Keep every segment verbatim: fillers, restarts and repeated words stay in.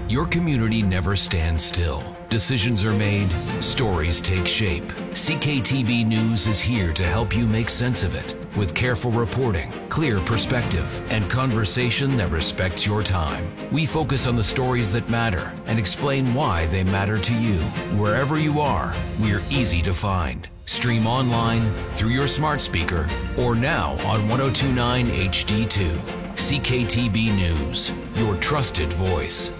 Your community never stands still. Decisions are made, stories take shape. C K T B News is here to help you make sense of it with careful reporting, clear perspective, and conversation that respects your time. We focus on the stories that matter and explain why they matter to you. Wherever you are, we're easy to find. Stream online, through your smart speaker, or now on ten twenty-nine H D two. C K T B News, your trusted voice.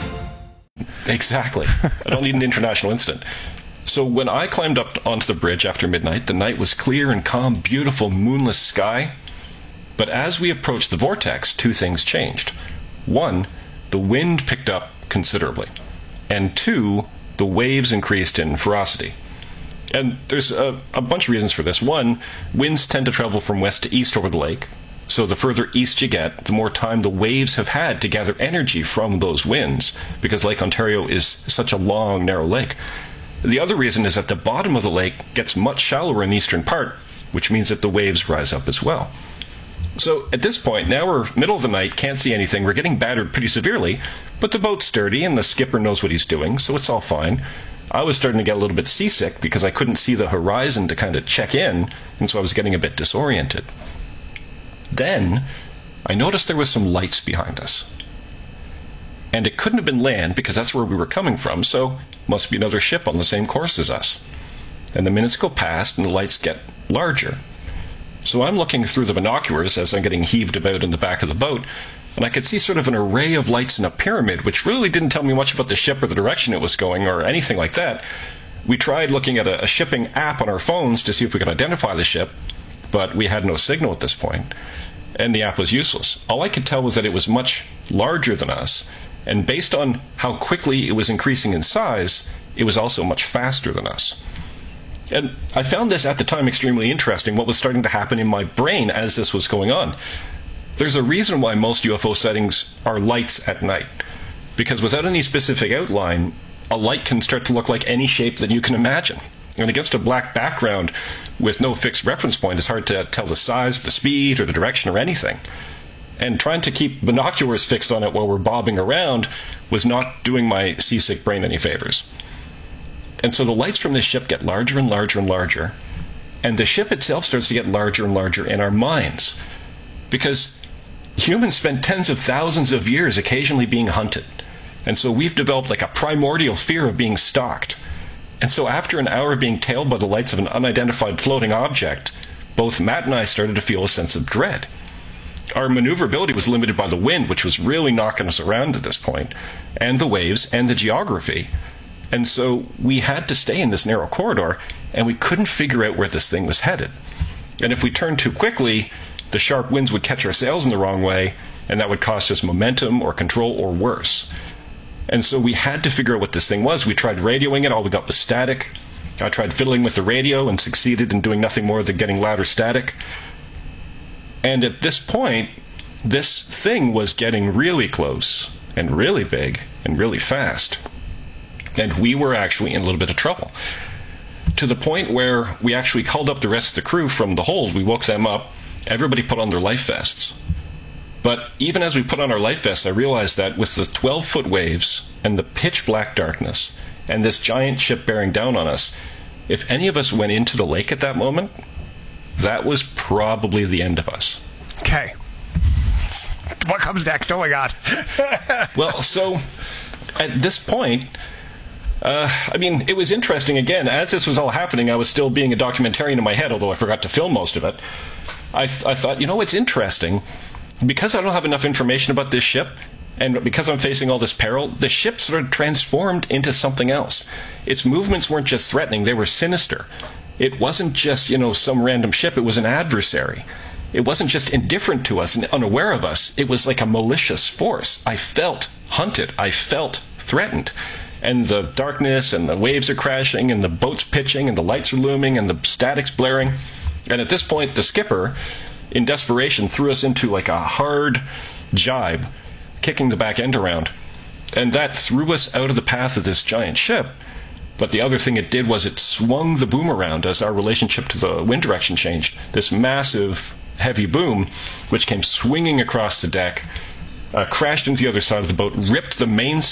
Exactly. I don't need an international incident. So when I climbed up onto the bridge after midnight, the night was clear and calm, beautiful, moonless sky. But as we approached the vortex, two things changed. One, the wind picked up considerably. And two, the waves increased in ferocity. And there's a, a bunch of reasons for this. One, winds tend to travel from west to east over the lake. So the further east you get, the more time the waves have had to gather energy from those winds, because Lake Ontario is such a long, narrow lake. The other reason is that the bottom of the lake gets much shallower in the eastern part, which means that the waves rise up as well. So at this point, now we're middle of the night, can't see anything, we're getting battered pretty severely, but the boat's sturdy and the skipper knows what he's doing, so it's all fine. I was starting to get a little bit seasick because I couldn't see the horizon to kind of check in, and so I was getting a bit disoriented. Then, I noticed there was some lights behind us. And it couldn't have been land, because that's where we were coming from, so must be another ship on the same course as us. And the minutes go past, and the lights get larger. So I'm looking through the binoculars as I'm getting heaved about in the back of the boat, and I could see sort of an array of lights in a pyramid, which really didn't tell me much about the ship or the direction it was going, or anything like that. We tried looking at a, a shipping app on our phones to see if we could identify the ship, but we had no signal at this point, and the app was useless. All I could tell was that it was much larger than us, and based on how quickly it was increasing in size, it was also much faster than us. And I found this at the time extremely interesting, what was starting to happen in my brain as this was going on. There's a reason why most U F O sightings are lights at night, because without any specific outline, a light can start to look like any shape that you can imagine. And against a black background with no fixed reference point, it's hard to tell the size, the speed, or the direction, or anything. And trying to keep binoculars fixed on it while we're bobbing around was not doing my seasick brain any favors. And so the lights from this ship get larger and larger and larger, and the ship itself starts to get larger and larger in our minds. Because humans spend tens of thousands of years occasionally being hunted. And so we've developed like a primordial fear of being stalked. And so after an hour of being tailed by the lights of an unidentified floating object, both Matt and I started to feel a sense of dread. Our maneuverability was limited by the wind, which was really knocking us around at this point, and the waves, and the geography. And so we had to stay in this narrow corridor, and we couldn't figure out where this thing was headed. And if we turned too quickly, the sharp winds would catch our sails in the wrong way, and that would cost us momentum or control or worse. And so we had to figure out what this thing was. We tried radioing it, all we got was static. I tried fiddling with the radio and succeeded in doing nothing more than getting louder static. And at this point, this thing was getting really close, and really big, and really fast. And we were actually in a little bit of trouble. To the point where we actually called up the rest of the crew from the hold. We woke them up. Everybody put on their life vests. But even as we put on our life vests, I realized that with the twelve-foot waves and the pitch-black darkness and this giant ship bearing down on us, if any of us went into the lake at that moment, that was probably the end of us. Okay. What comes next? Oh, my God. Well, so at this point, uh, I mean, it was interesting. Again, as this was all happening, I was still being a documentarian in my head, although I forgot to film most of it. I, th- I thought, you know, it's interesting. Because I don't have enough information about this ship, and because I'm facing all this peril, the ship sort of transformed into something else. Its movements weren't just threatening, they were sinister. It wasn't just, you know, some random ship, it was an adversary. It wasn't just indifferent to us and unaware of us, it was like a malicious force. I felt hunted, I felt threatened. And the darkness, and the waves are crashing, and the boat's pitching, and the lights are looming, and the static's blaring. And at this point, the skipper, in desperation, threw us into like a hard jibe, kicking the back end around. And that threw us out of the path of this giant ship. But the other thing it did was it swung the boom around as our relationship to the wind direction changed. This massive, heavy boom, which came swinging across the deck, uh, crashed into the other side of the boat, ripped the main